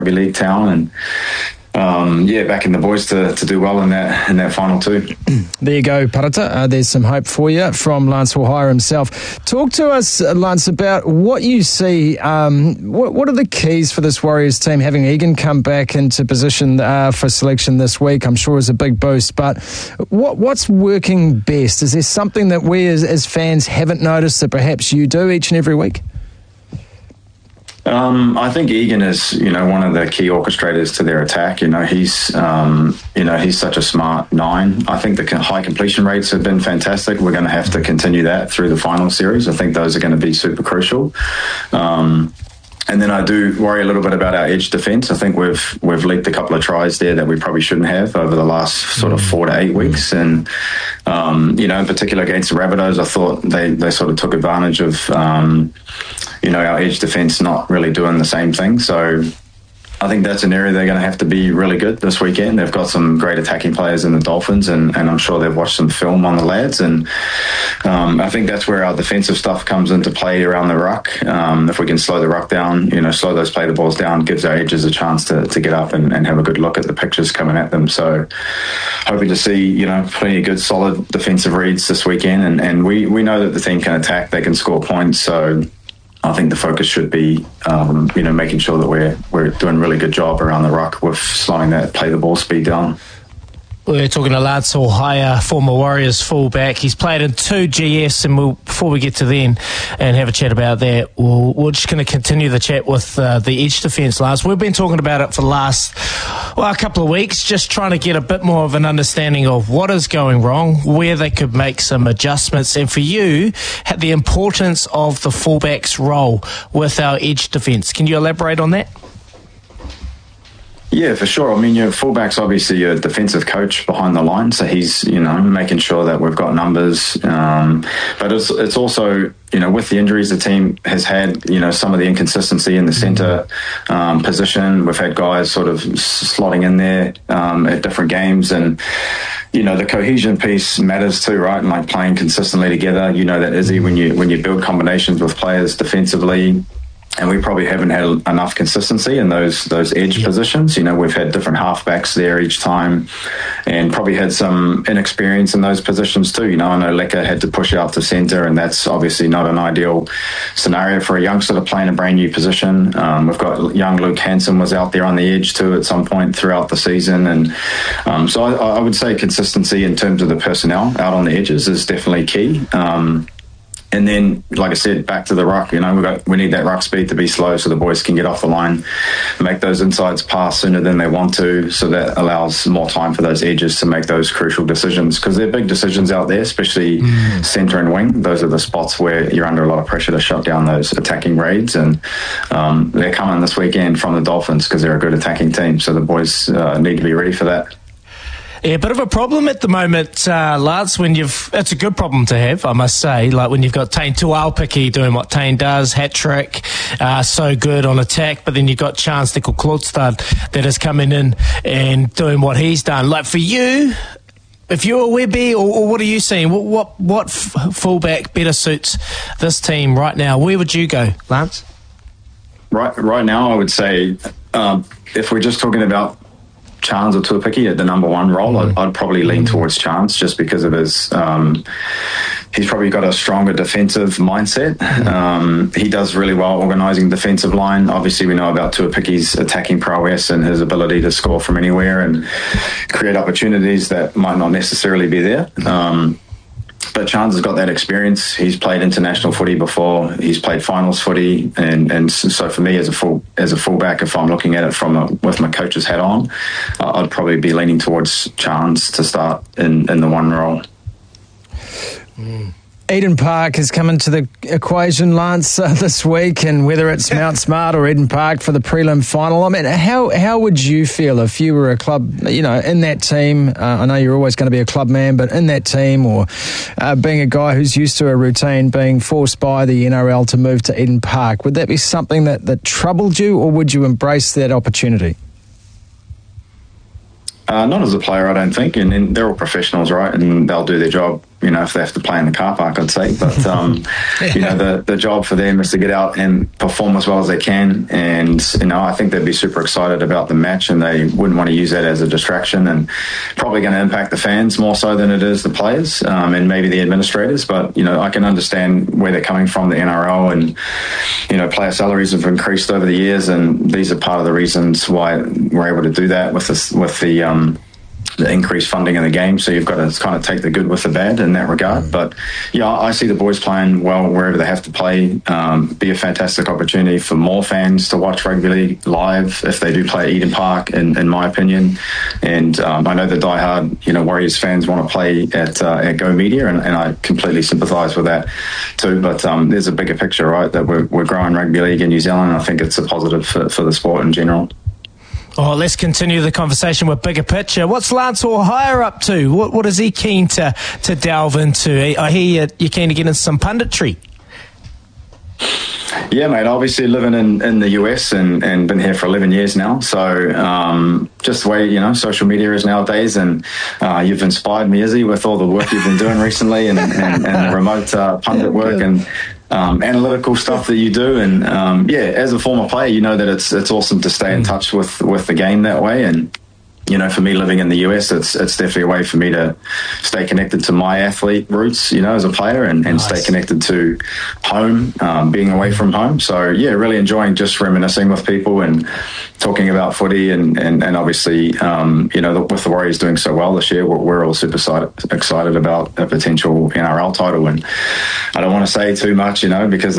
league town, and backing the boys to do well in that final two. There you go, Parata. There's some hope for you from Lance Hohaia himself. Talk to us, Lance, about what you see. What are the keys for this Warriors team? Having Egan come back into position for selection this week, I'm sure is a big boost. But what's working best? Is there something that we as fans haven't noticed that perhaps you do each and every week? I think Egan is, one of the key orchestrators to their attack. He's such a smart nine. I think the high completion rates have been fantastic. We're going to have to continue that through the final series. I think those are going to be super crucial. And then I do worry a little bit about our edge defence. I think we've leaked a couple of tries there that we probably shouldn't have over the last sort of 4 to 8 weeks. And, in particular against the Rabbitohs, I thought they sort of took advantage of, our edge defence not really doing the same thing. So I think that's an area they're going to have to be really good this weekend. They've got some great attacking players in the Dolphins, and I'm sure they've watched some film on the lads. And I think that's where our defensive stuff comes into play around the ruck. If we can slow the ruck down, slow those play the balls down, gives our edges a chance to get up and have a good look at the pictures coming at them. So hoping to see, plenty of good, solid defensive reads this weekend. And we know that the team can attack, they can score points. So I think the focus should be, making sure that we're doing a really good job around the ruck with slowing that play the ball speed down. We're talking to Lance Hohaia, former Warriors fullback. He's played in 2 GS, and before we get to then and have a chat about that, we're just going to continue the chat with the edge defence, Lance. We've been talking about it for the last a couple of weeks, just trying to get a bit more of an understanding of what is going wrong, where they could make some adjustments, and for you, the importance of the fullback's role with our edge defence. Can you elaborate on that? Yeah, for sure. I mean, your fullback's obviously a defensive coach behind the line, so he's, making sure that we've got numbers. But it's also, with the injuries the team has had, some of the inconsistency in the centre position. We've had guys sort of slotting in there at different games, and the cohesion piece matters too, right? And like playing consistently together. That Izzy, when you build combinations with players defensively. And we probably haven't had enough consistency in those edge positions. We've had different halfbacks there each time, and probably had some inexperience in those positions too. I know Leka had to push out to centre, and that's obviously not an ideal scenario for a youngster to play in a brand new position. We've got young Luke Hanson was out there on the edge too at some point throughout the season, and so I would say consistency in terms of the personnel out on the edges is definitely key. And then, like I said, back to the ruck. We need that ruck speed to be slow so the boys can get off the line, make those insides pass sooner than they want to, so that allows more time for those edges to make those crucial decisions, because they're big decisions out there, especially centre and wing. Those are the spots where you're under a lot of pressure to shut down those attacking raids, and they're coming this weekend from the Dolphins because they're a good attacking team, so the boys need to be ready for that. Yeah, a bit of a problem at the moment, Lance, it's a good problem to have, I must say, like when you've got Taine Tuaupiki doing what Taine does, hat-trick, so good on attack, but then you've got Chance Nickel-Klodstad that is coming in and doing what he's done. Like for you, if you're a Webby, or what are you seeing? What fullback better suits this team right now? Where would you go, Lance? Right now, I would say, if we're just talking about Chance or Tuaupiki at the number one role, I'd probably lean towards Chance, just because of his he's probably got a stronger defensive mindset. He does really well organising defensive line. Obviously, we know about Tuapiki's attacking prowess and his ability to score from anywhere and create opportunities that might not necessarily be there. But Chance has got that experience. He's played international footy before. He's played finals footy, and so for me as a fullback, if I'm looking at it with my coach's hat on, I'd probably be leaning towards Chance to start in the one role. Eden Park has come into the equation, Lance, this week, and whether it's Mount Smart or Eden Park for the prelim final, I mean, how would you feel if you were a club, in that team? I know you're always going to be a club man, but in that team, or being a guy who's used to a routine, being forced by the NRL to move to Eden Park, would that be something that troubled you, or would you embrace that opportunity? Not as a player, I don't think, and they're all professionals, right? And they'll do their job if they have to play in the car park, I'd say. But, the job for them is to get out and perform as well as they can. And, I think they'd be super excited about the match, and they wouldn't want to use that as a distraction, and probably going to impact the fans more so than it is the players and maybe the administrators. But, I can understand where they're coming from, the NRL, and, player salaries have increased over the years, and these are part of the reasons why we're able to do that with the increased funding in the game. So you've got to kind of take the good with the bad in that regard. But I see the boys playing well wherever they have to play. Be a fantastic opportunity for more fans to watch rugby league live if they do play at Eden Park, in my opinion. And I know the diehard, Warriors fans want to play at Go Media, and I completely sympathise with that too. But there's a bigger picture, right? That we're growing rugby league in New Zealand. I think it's a positive for the sport in general. Oh, let's continue the conversation with bigger picture. What's Lance O'Hire up to? What is he keen to delve into? I hear you're keen to get into some punditry. Yeah, mate, obviously living in the US and been here for 11 years now. So just the way, social media is nowadays, and you've inspired me, Izzy, with all the work you've been doing recently and the remote pundit work and analytical stuff that you do. And as a former player, you know that it's awesome to stay in touch with the game that way. And for me living in the US, it's definitely a way for me to stay connected to my athlete roots, as a player, and nice. Stay connected to home, being away from home. So really enjoying just reminiscing with people and talking about footy, and obviously, with the Warriors doing so well this year, we're all super excited about a potential NRL title. And I don't want to say too much, because